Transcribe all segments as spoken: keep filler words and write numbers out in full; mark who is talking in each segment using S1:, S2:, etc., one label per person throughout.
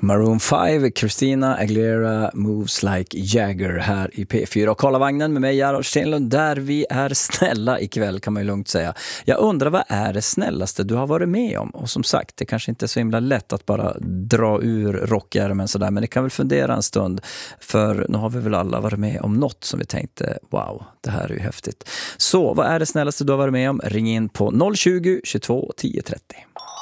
S1: Maroon fem, Christina Aguilera, Moves Like Jagger här i P fyra. Och kolla vagnen med mig, Gerhard Stenlund, där vi är snälla ikväll kan man ju lugnt säga. Jag undrar, vad är det snällaste du har varit med om? Och som sagt, det kanske inte är så himla lätt att bara dra ur rockärmen sådär, men det kan väl fundera en stund. För nu har vi väl alla varit med om något som vi tänkte, wow, det här är ju häftigt. Så, vad är det snällaste du har varit med om? Ring in på noll tjugo, tjugotvå, tio trettio.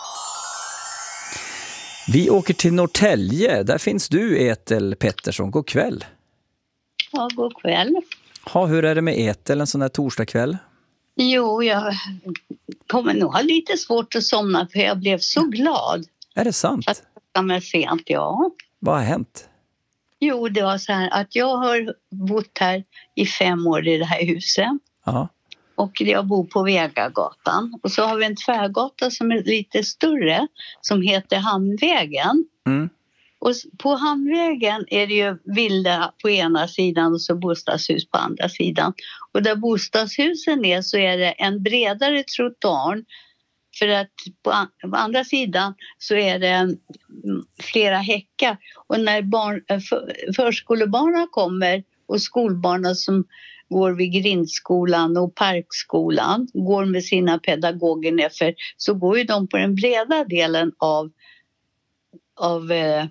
S1: Vi åker till Norrtälje. Där finns du, Ethel Pettersson. God kväll.
S2: Ja, god kväll.
S1: Ha, hur är det med Ethel en sån här torsdagkväll?
S2: Jo, jag kommer nog ha lite svårt att somna för jag blev så glad.
S1: Är det sant?
S2: Att jag var sent, ja.
S1: Vad har hänt?
S2: Jo, det var så här att jag har bott här i fem år i det här huset.
S1: Ja.
S2: Och jag bor på Vegagatan. Och så har vi en tvärgata som är lite större som heter Hamnvägen.
S1: Mm.
S2: Och på Hamnvägen är det ju villa på ena sidan och så bostadshus på andra sidan. Och där bostadshusen är så är det en bredare trottoar. För att på andra sidan så är det flera häckar. Och när barn, för, förskolebarnen kommer och skolbarnen som går vid grindskolan och parkskolan, går med sina pedagoger nerför, så går ju de på den breda delen av, av eh,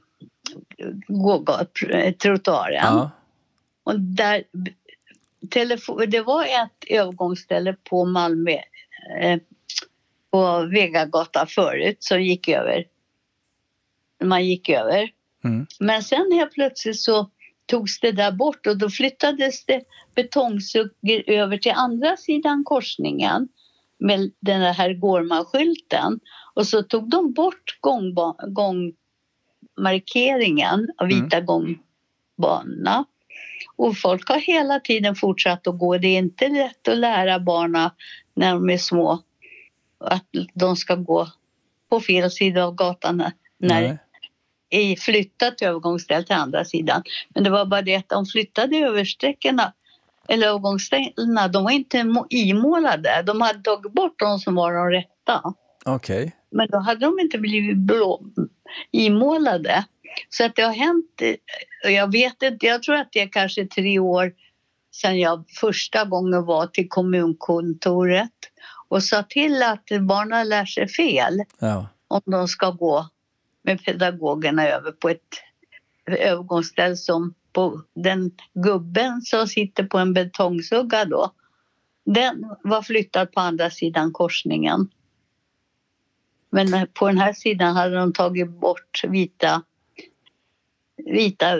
S2: trottoaren. Ja. Och där, telefon, det var ett övergångsställe på Malmö, eh, på Vegagatan förut som gick över. Man gick över. Mm. Men sen helt plötsligt så togs det där bort och då flyttades det betongsuggor över till andra sidan korsningen med den här Gårman-skylten. Och så tog de bort gångba- gångmarkeringen av vita mm. gångbanorna. Och folk har hela tiden fortsatt att gå. Det är inte lätt att lära barnen när de är små att de ska gå på fel sida av gatan när Nej. I flyttat övergångsställ till andra sidan. Men det var bara det att de flyttade översträckorna eller övergångsställena, de var inte imålade. De hade tagit bort de som var de rätta.
S1: Okej. Okay.
S2: Men då hade de inte blivit blå, imålade. Så att det har hänt, och jag vet inte, jag tror att det är kanske tre år sedan jag första gången var till kommunkontoret och sa till att barnen lär sig fel. Ja. Om de ska gå med pedagogerna över på ett övergångsställ som på den gubben som sitter på en betongsugga då. Den var flyttad på andra sidan korsningen. Men på den här sidan hade de tagit bort vita vita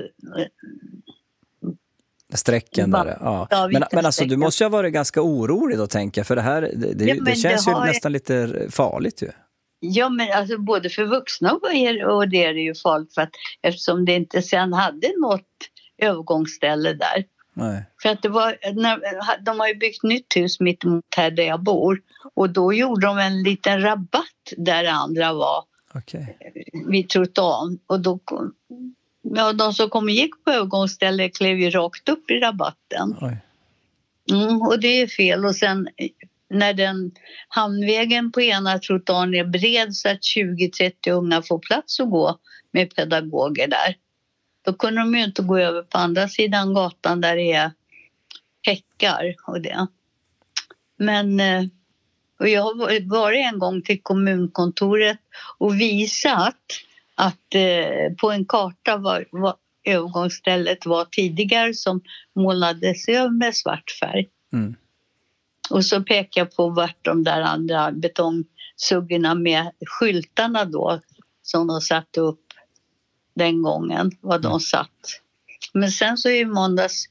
S1: strecken där. Ja. Ja, men, men alltså du måste ju ha varit ganska orolig då, tänker jag, för det här det, det, ja, det känns det ju har... nästan lite farligt ju.
S2: Ja, men alltså både för vuxna och, er, och det är det ju farligt för att eftersom det inte sen hade något övergångsställe där.
S1: Nej.
S2: För att det var, när, de har ju byggt nytt hus mitt emot här där jag bor och då gjorde de en liten rabatt där det andra var.
S1: Okej.
S2: Vid trottoaren och då ja, de som kom och gick på övergångsstället klev ju rakt upp i rabatten.
S1: Oj.
S2: Mm, och det är fel och sen när den hamnvägen på ena trottoaren är bred så att tjugo till trettio unga får plats att gå med pedagoger där. Då kunde de ju inte gå över på andra sidan gatan där det är häckar och det. Men och jag har varit en gång till kommunkontoret och visat att eh, på en karta var, var övergångsstället var tidigare som målades över med svart färg. Mm. Och så pekar jag på vart de där andra betongsuggorna med skyltarna då som de satte upp den gången, vad de satt. Men sen så i måndags,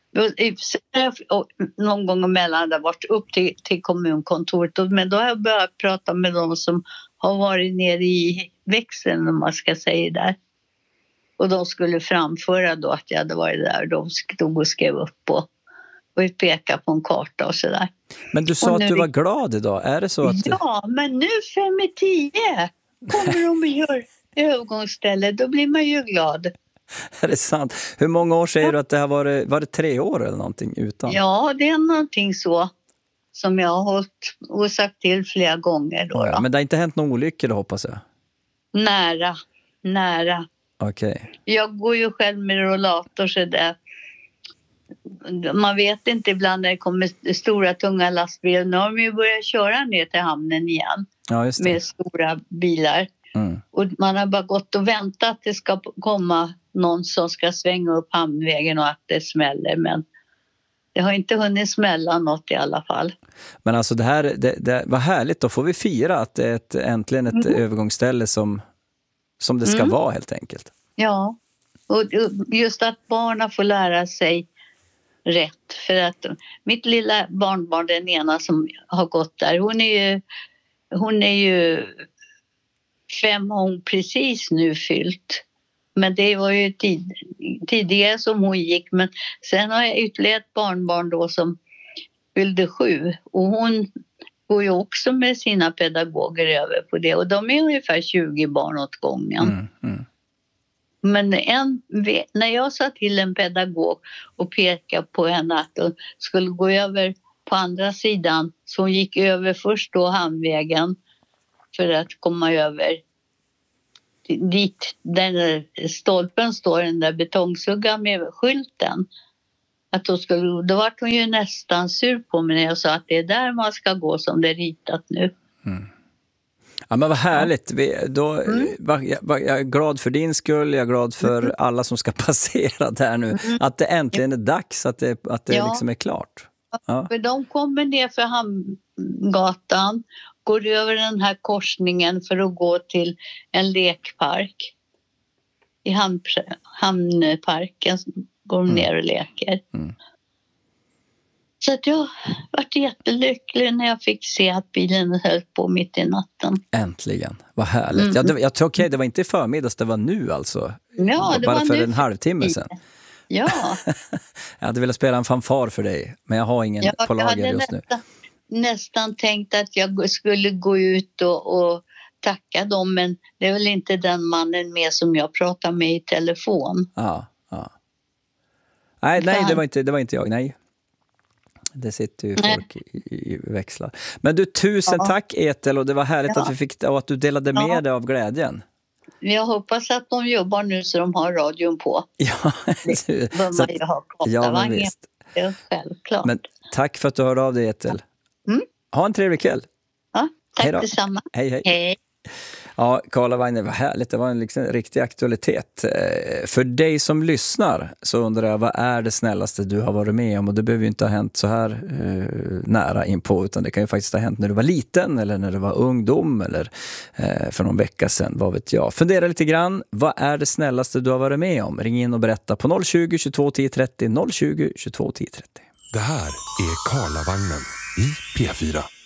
S2: någon gång emellan där varit upp till, till kommunkontoret. Men då har jag börjat prata med de som har varit nere i växeln, om man ska säga där. Och de skulle framföra då att jag hade varit där. De stod och skrev upp och, och peka på en karta och sådär.
S1: Men du sa nu, att du var glad idag, är det så att...
S2: Ja, men nu fem i tio kommer de och gör övergångsställe, då blir man ju glad.
S1: Är det sant? Hur många år säger ja. du att det har varit, var det tre år eller någonting utan?
S2: Ja, det är någonting så som jag har hållit och sagt till flera gånger då.
S1: Ja,
S2: då.
S1: Men det har inte hänt någon olycka då, hoppas jag?
S2: Nära, nära.
S1: Okej. Okay.
S2: Jag går ju själv med rollator så där. Man vet inte ibland när det kommer stora tunga lastbilar. Nu har de ju börjat köra ner till hamnen igen.
S1: Ja, just det.
S2: Med stora bilar. Mm. Och man har bara gått och väntat att det ska komma någon som ska svänga upp hamnvägen och att det smäller. Men det har inte hunnit smälla något i alla fall.
S1: Men alltså det här, det, det var härligt. Då får vi fira att det är ett, äntligen ett mm. övergångsställe som, som det ska mm. vara helt enkelt.
S2: Ja, och just att barnen får lära sig rätt. För att mitt lilla barnbarn, den ena som har gått där, hon är ju, hon är ju fem hon precis nu fyllt. Men det var ju tid, tidigare som hon gick. Men sen har jag ytterligare ett barnbarn då som fyllde sju. Och hon går ju också med sina pedagoger över på det. Och de är ungefär tjugo barn åt gången. Mm, mm. Men en, när jag sa till en pedagog och pekade på henne att hon skulle gå över på andra sidan. Så hon gick över först då hamnvägen för att komma över dit den stolpen står, den där betongsuggan med skylten. Att då, skulle, då var hon ju nästan sur på mig när jag sa att det är där man ska gå som det är ritat nu. Mm.
S1: Ja, men vad härligt. Vi, då, mm. jag, jag är glad för din skull, jag är glad för mm. alla som ska passera där nu. Mm. Att det äntligen är dags, att det, att det ja. liksom är klart. Ja.
S2: För de kommer ner för Hamngatan, går över den här korsningen för att gå till en lekpark. I hamn, hamnparken går de mm. ner och leker. Mm. Så att jag var jättelycklig när jag fick se att bilen höll på mitt i natten.
S1: Äntligen, vad härligt. Mm. Ja, det, jag tror okej, okay, det var inte i förmiddags, det var nu alltså.
S2: Ja, det
S1: bara
S2: var
S1: för
S2: nu.
S1: En halvtimme sedan.
S2: Ja.
S1: Jag hade velat spela en fanfar för dig, men jag har ingen
S2: ja,
S1: på lager just
S2: nästan,
S1: nu.
S2: nästan tänkt att jag skulle gå ut och, och tacka dem, men det är väl inte den mannen med som jag pratar med i telefon.
S1: Ja, ja. Nej, nej det, var inte, det var inte jag, nej. Det sitter ju folk i, i växlar. Men du, tusen ja. tack Ethel, och det var härligt ja. att vi fick, och att du delade med ja. dig av glädjen.
S2: Jag hoppas att de jobbar nu så de har radion på.
S1: Ja,
S2: det bör man ju ha Karlavagnen. Ja, det är självklart.
S1: Men tack för att du hörde av dig Ethel. Mm. Ha en trevlig kväll.
S2: Ja, tack detsamma.
S1: Hej, hej.
S2: Hej.
S1: Ja, Karlavagnen var härligt. Det var en liksom riktig aktualitet. För dig som lyssnar så undrar jag, vad är det snällaste du har varit med om? Och det behöver ju inte ha hänt så här eh, nära inpå, utan det kan ju faktiskt ha hänt när du var liten eller när du var ungdom eller eh, för någon vecka sedan, vad vet jag. Fundera lite grann, vad är det snällaste du har varit med om? Ring in och berätta på noll tjugo, tjugotvå, tio trettio, noll tjugo, tjugotvå, tio trettio.
S3: Det här är Karlavagnen i P fyra.